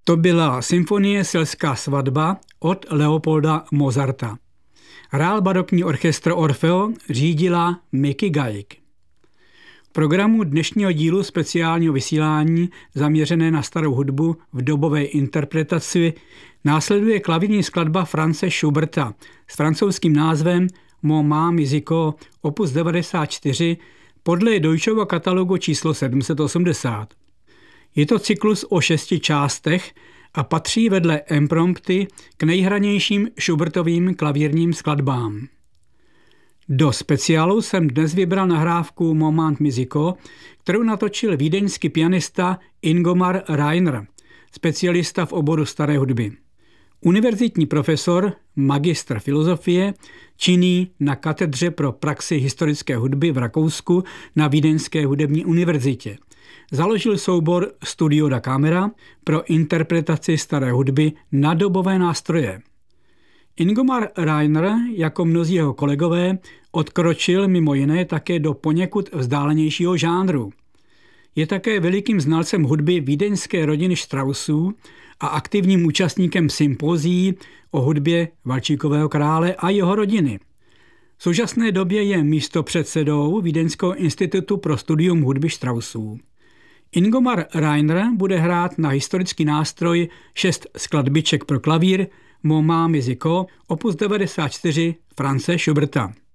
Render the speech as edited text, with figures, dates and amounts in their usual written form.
To byla symfonie Selská svatba od Leopolda Mozarta. Hrál barokní orchestr Orfeo, řídila Mickey Guyk. V programu dnešního dílu speciálního vysílání zaměřené na starou hudbu v dobové interpretaci následuje klavírní skladba Franze Schuberta s francouzským názvem Moment musical opus 94 podle Deutscheho katalogu číslo 780. Je to cyklus o 6 částech a patří vedle imprompty k nejhranějším Schubertovým klavírním skladbám. Do speciálu jsem dnes vybral nahrávku Moment musical, kterou natočil vídeňský pianista Ingomar Rainer, specialista v oboru staré hudby. Univerzitní profesor, magistr filozofie, činný na katedře pro praxi historické hudby v Rakousku na Vídeňské hudební univerzitě. Založil soubor Studio da Camera pro interpretaci staré hudby na dobové nástroje. Ingomar Rainer, jako mnozí jeho kolegové, odkročil mimo jiné také do poněkud vzdálenějšího žánru. Je také velikým znalcem hudby vídeňské rodiny Straussů a aktivním účastníkem sympózií o hudbě Valčíkového krále a jeho rodiny. V současné době je místopředsedou Vídeňského institutu pro studium hudby Straussů. Ingomar Rainer bude hrát na historický nástroj 6 skladbiček pro klavír Moment musical opus 94 Franze Schuberta.